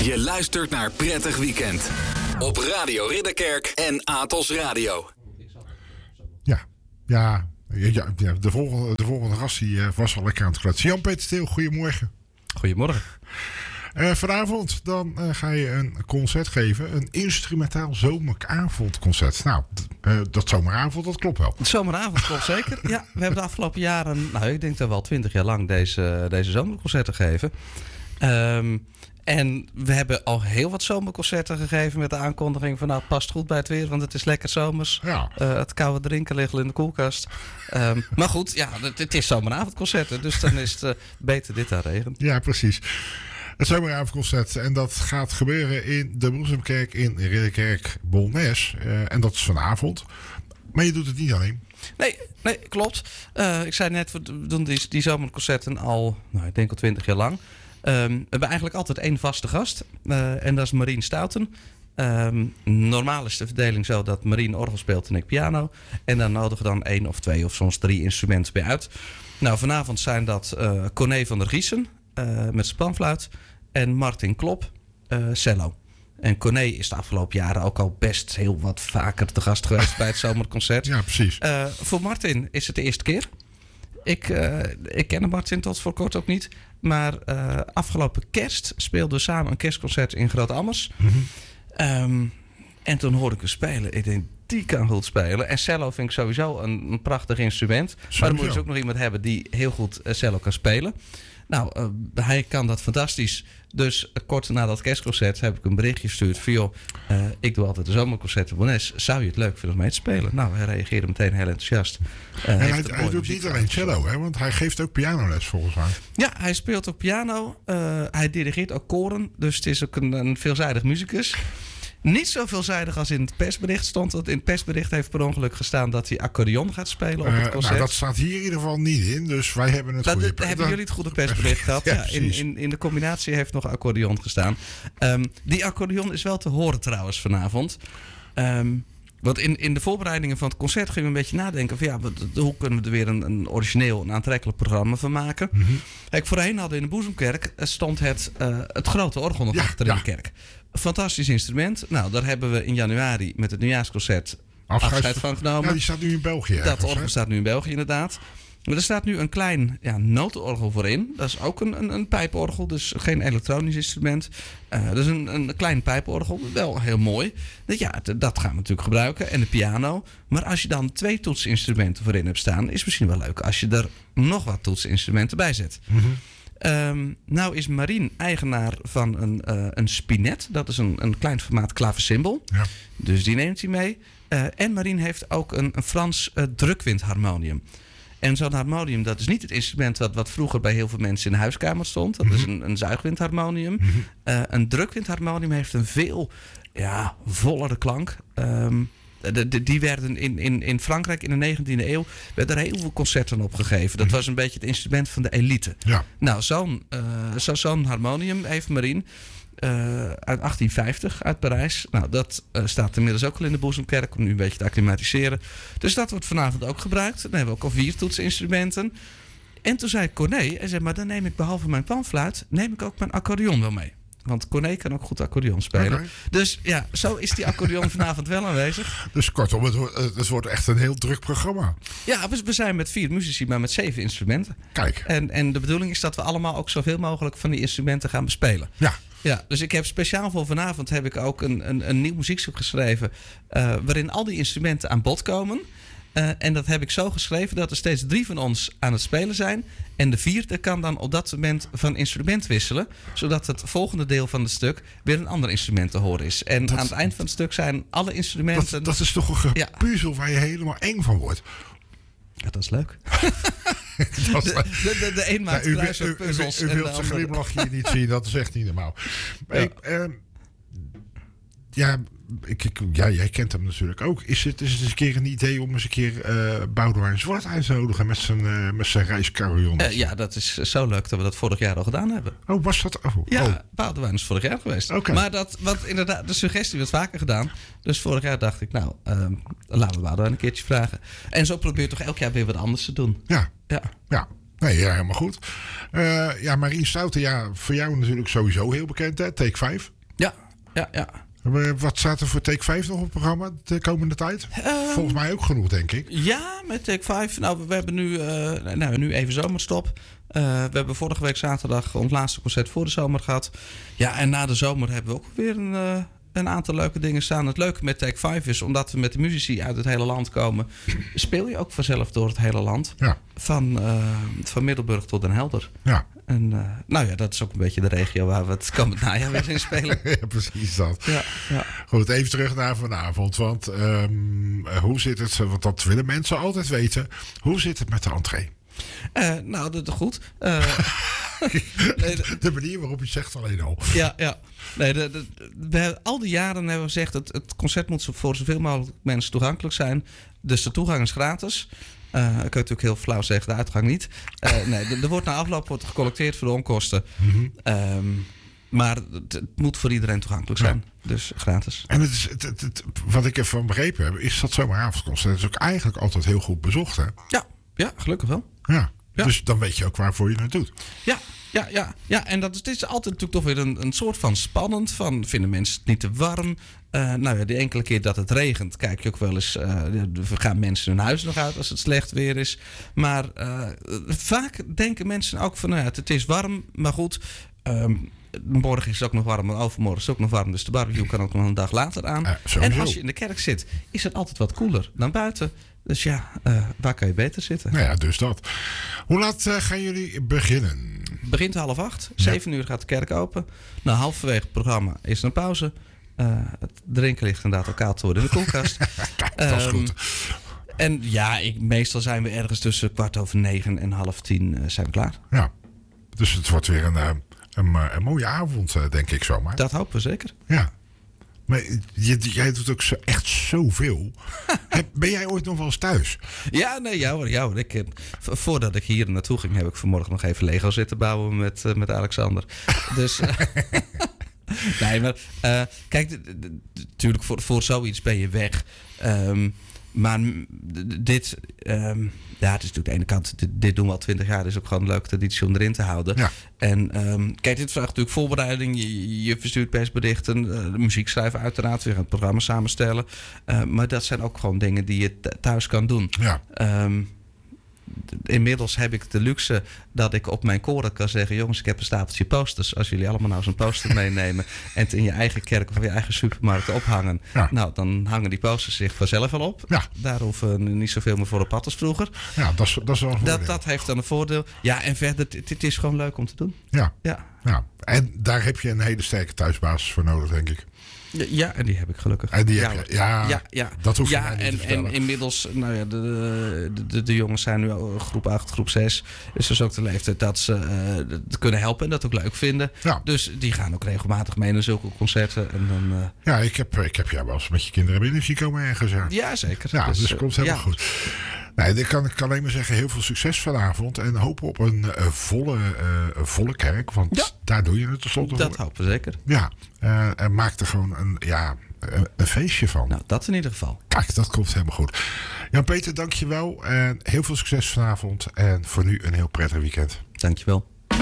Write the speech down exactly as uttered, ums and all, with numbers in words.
Je luistert naar Prettig Weekend op Radio Ridderkerk en Atos Radio. Ja, ja, ja, ja de, volgende, de volgende gast die, uh, was al lekker aan het kletsen. Jan-Peter Steel, goedemorgen. Goedemorgen. Uh, vanavond dan uh, ga je een concert geven. Een instrumentaal zomeravondconcert. Nou, d- uh, dat zomeravond, dat klopt wel. Het zomeravond klopt zeker. Ja, we hebben de afgelopen jaren, nou ik denk dat wel twintig jaar lang deze, deze zomerconcerten gegeven. Um, en we hebben al heel wat zomerconcerten gegeven met de aankondiging van nou, het past goed bij het weer, want het is lekker zomers. Ja. Uh, het koude drinken ligt al in de koelkast. Um, maar goed, ja, het, het is zomeravondconcerten, dus dan is het uh, beter dit dan regen. Ja, precies. Het zomeravondconcert. En dat gaat gebeuren in de Bloesemkerk in Ridderkerk Bolnes. Uh, en dat is vanavond. Maar je doet het niet alleen. Nee, nee klopt. Uh, ik zei net, we doen die, die zomerconcerten al, nou, ik denk al twintig jaar lang. Um, we hebben eigenlijk altijd één vaste gast. Uh, en dat is Marien Stouten. Um, normaal is de verdeling zo dat Marien orgel speelt en ik piano. En dan nodigen we dan één of twee of soms drie instrumenten bij uit. Nou, vanavond zijn dat uh, Corné van der Giesen uh, met spanfluit. En Martin Klop, uh, cello. En Corné is de afgelopen jaren ook al best heel wat vaker te gast geweest bij het zomerconcert. Ja, precies. Uh, voor Martin is het de eerste keer. Ik, uh, ik ken Martin tot voor kort ook niet. Maar uh, afgelopen kerst speelden we samen een kerstconcert in Groot-Ammers. Mm-hmm. Um, en toen hoorde ik hem spelen. Ik denk, die kan goed spelen. En cello vind ik sowieso een, een prachtig instrument. Sowieso. Maar dan moet je dus ook nog iemand hebben die heel goed uh, cello kan spelen. Nou, uh, hij kan dat fantastisch. Dus uh, kort na dat kerstconcert heb ik een berichtje gestuurd van joh, uh, ik doe altijd een zomerconcert op Bolnes. Zou je het leuk vinden om mee te spelen? Nou, hij reageerde meteen heel enthousiast. Uh, en hij, hij doet niet alleen cello, hè? Want hij geeft ook pianoles volgens mij. Ja, hij speelt ook piano. Uh, hij dirigeert ook koren. Dus het is ook een, een veelzijdig muzikus. Niet zo veelzijdig als in het persbericht stond. Want in het persbericht heeft per ongeluk gestaan dat hij accordeon gaat spelen op het concert. Uh, nou, dat staat hier in ieder geval niet in. Dus wij hebben het nou, goede... de, hebben jullie het goede persbericht gehad? Ja, ja, in, in, in de combinatie heeft nog accordeon gestaan. Um, die accordeon is wel te horen trouwens vanavond. Um, want in, in de voorbereidingen van het concert gingen we een beetje nadenken van ja, wat, hoe kunnen we er weer een, een origineel, een aantrekkelijk programma van maken. Mm-hmm. Kijk, voorheen hadden we in de Boezemkerk stond het, uh, het grote orgel nog ja, achter ja. in de kerk. Fantastisch instrument. Nou, daar hebben we in januari met het nieuwjaarsconcert afscheid, afscheid van genomen. Ja, die staat nu in België. Dat ergens, orgel hè? staat nu in België inderdaad. Maar er staat nu een klein ja, notenorgel voorin. Dat is ook een, een, een pijporgel, dus geen elektronisch instrument. Uh, dus een, een klein pijporgel, wel heel mooi. Ja, dat gaan we natuurlijk gebruiken. En de piano. Maar als je dan twee toetsinstrumenten voorin hebt staan, is het misschien wel leuk als je er nog wat toetsinstrumenten bij zet. Mm-hmm. Um, nou is Marien eigenaar van een, uh, een spinet. Dat is een, een klein formaat klaversymbol. Ja. Dus die neemt hij mee. Uh, en Marien heeft ook een, een Frans uh, drukwindharmonium. En zo'n harmonium, dat is niet het instrument wat, wat vroeger bij heel veel mensen in de huiskamer stond. Dat mm-hmm. is een, een zuigwindharmonium. Mm-hmm. Uh, een drukwindharmonium heeft een veel ja, vollere klank. Um, De, de, die werden in, in, in Frankrijk in de negentiende eeuw werden er heel veel concerten op gegeven. Dat was een beetje het instrument van de elite. Ja. Nou, zo'n, uh, zo, zo'n harmonium heeft Marien uh, uit achttien vijftig uit Parijs. Nou, dat uh, staat inmiddels ook al in de Boezemkerk om nu een beetje te acclimatiseren. Dus dat wordt vanavond ook gebruikt. Dan hebben we ook al vier toetsinstrumenten. En toen zei Corné, hij zei, maar dan neem ik behalve mijn panfluit, neem ik ook mijn accordeon wel mee. Want Corné kan ook goed accordeon spelen. Okay. Dus ja, zo is die accordeon vanavond wel aanwezig. Dus kortom, het wordt, het wordt echt een heel druk programma. Ja, we, we zijn met vier muzici, maar met zeven instrumenten. Kijk. En, en de bedoeling is dat we allemaal ook zoveel mogelijk van die instrumenten gaan bespelen. Ja. Ja, dus ik heb speciaal voor vanavond heb ik ook een, een, een nieuw muziekstuk geschreven. Uh, waarin al die instrumenten aan bod komen. Uh, en dat heb ik zo geschreven dat er steeds drie van ons aan het spelen zijn. En de vierde kan dan op dat moment van instrument wisselen. Zodat het volgende deel van het stuk weer een ander instrument te horen is. En dat, aan het eind van het stuk zijn alle instrumenten... Dat, dat is toch een gepuzzel ja. waar je helemaal eng van wordt. Ja, dat is leuk. dat is de, de, de, de een maakt ja, kruiswoordpuzzels. U, u, u, u wilt zijn glimlachje niet zien, dat is echt niet normaal. Ja. Ik, uh, ja... Ik, ik, ja, jij kent hem natuurlijk ook. Is het, is het eens een keer een idee om eens een keer uh, Boudewijn Zwart uit te nodigen met zijn, uh, met zijn reiscarillon? Uh, ja, dat is zo leuk dat we dat vorig jaar al gedaan hebben. Oh, was dat? Oh, ja, oh. Boudewijn is vorig jaar geweest. Okay. Maar dat, wat inderdaad, de suggestie werd vaker gedaan. Dus vorig jaar dacht ik, nou, uh, laten we Boudewijn een keertje vragen. En zo probeer je toch elk jaar weer wat anders te doen. Ja, ja. ja. Nee, ja, helemaal goed. Uh, ja, Marien Stouten, ja, voor jou natuurlijk sowieso heel bekend, hè? Take vijf. Ja, ja, ja. Wat staat er voor Take vijf nog op het programma de komende tijd? Um, Volgens mij ook genoeg, denk ik. Ja, met Take vijf. Nou, we hebben nu, uh, nou, nu even zomerstop. Uh, we hebben vorige week zaterdag ons laatste concert voor de zomer gehad. Ja, en na de zomer hebben we ook weer een, uh, een aantal leuke dingen staan. Het leuke met Take vijf is, omdat we met de muzici uit het hele land komen, speel je ook vanzelf door het hele land. Ja. Van, uh, van Middelburg tot Den Helder. Ja. En uh, nou ja, dat is ook een beetje de regio waar we het komend najaar weer in spelen. Ja, precies dat. Ja, ja. Goed, even terug naar vanavond. Want um, hoe zit het, want dat willen mensen altijd weten. Hoe zit het met de entree? Uh, nou, dat is goed. Uh, nee, de, de manier waarop je zegt alleen al. Ja, ja. Nee, de, de, we, al die jaren hebben we gezegd dat het concert moet voor zoveel mogelijk mensen toegankelijk zijn. Dus de toegang is gratis. Uh, ik kan natuurlijk heel flauw zeggen, de uitgang niet. Uh, nee, er wordt na afloop wordt gecollecteerd voor de onkosten. Mm-hmm. Um, maar het, het moet voor iedereen toegankelijk zijn. Ja. Dus gratis. En het is, het, het, het, wat ik ervan begrepen heb, is dat zomeravondconcert is ook eigenlijk altijd heel goed bezocht, hè? Ja, ja, gelukkig wel. Ja, ja. Dus dan weet je ook waarvoor je het doet. Ja, ja, ja, ja. En dat is, het is altijd natuurlijk toch weer een, een soort van spannend. Van, vinden mensen het niet te warm? Uh, nou ja, de enkele keer dat het regent, kijk je ook wel eens. Uh, gaan mensen hun huis nog uit als het slecht weer is. Maar uh, vaak denken mensen ook van, nou ja, het, het is warm, maar goed. Um, morgen is het ook nog warm en overmorgen is het ook nog warm. Dus de barbecue kan ook nog een dag later aan. Uh, en als je in de kerk zit, is het altijd wat koeler dan buiten. Dus ja, uh, waar kan je beter zitten? Nou ja, dus dat. Hoe laat uh, gaan jullie beginnen? Het begint half acht. Zeven ja. uur gaat de kerk open. Nou, halverwege het programma is er een pauze. Uh, het drinken ligt inderdaad al koud te worden in de koelkast. Kijk, dat is um, goed. En ja, ik, meestal zijn we ergens tussen kwart over negen en half tien uh, zijn we klaar. Ja, dus het wordt weer een, een, een, een mooie avond, denk ik zomaar. Dat hopen we zeker. Ja. Maar je, jij doet ook zo, echt zoveel. Ben jij ooit nog wel eens thuis? Ja, nee, ja hoor. Ja, hoor. Ik, voordat ik hier naartoe ging, heb ik vanmorgen nog even Lego zitten bouwen met, uh, met Alexander. Dus... Uh, nee, maar uh, kijk, natuurlijk voor, voor zoiets ben je weg. Um, maar dit, um, ja, het is natuurlijk aan de ene kant, dit, dit doen we al twintig jaar. Het is ook gewoon een leuke traditie om erin te houden. Ja. En um, kijk, dit vraagt natuurlijk voorbereiding. Je, je verstuurt persberichten, uh, de muziek schrijven uiteraard. We gaan het programma samenstellen. Uh, maar dat zijn ook gewoon dingen die je thuis kan doen. Ja. Um, Inmiddels heb ik de luxe dat ik op mijn koren kan zeggen... jongens, ik heb een stapeltje posters. Als jullie allemaal nou zo'n poster meenemen... en het in je eigen kerk of je eigen supermarkt ophangen... Ja. Nou, dan hangen die posters zich vanzelf wel op. Ja. Daar hoeven we niet zoveel meer voor op pad als vroeger. Ja, dat is, dat is wel een voordeel. Dat, dat heeft dan een voordeel. Ja, en verder, het is gewoon leuk om te doen. Ja. Ja. Ja. En daar heb je een hele sterke thuisbasis voor nodig, denk ik. Ja, en die heb ik gelukkig. En die heb ja, je, ja, ja, ja. dat hoef je ja, mij niet en, te vertellen. En inmiddels, nou ja, de, de, de, de jongens zijn nu al groep acht, groep zes. Dus dat is ook de leeftijd dat ze uh, dat kunnen helpen en dat ook leuk vinden. Ja. Dus die gaan ook regelmatig mee naar zulke concerten. En dan, uh... Ja, ik heb, ik heb jou wel eens met je kinderen binnen zien komen ergens. Ja, ja zeker. Ja, dus, dus het komt helemaal ja. goed. Nee, ik kan, ik kan alleen maar zeggen, heel veel succes vanavond. En hopen op een uh, volle, uh, volle kerk. Want ja. daar doe je het tenslotte voor. Dat hopen we zeker. Ja, uh, en maak er gewoon een, ja, een, een feestje van. Nou, dat in ieder geval. Kijk, dat komt helemaal goed. Jan-Peter, dankjewel. En heel veel succes vanavond. En voor nu een heel prettig weekend. Dankjewel.